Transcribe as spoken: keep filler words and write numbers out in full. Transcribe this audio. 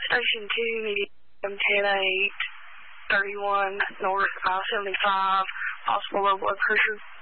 Station two, medium ten eight, thirty-one north, mile seventy-five, possible low blood pressure.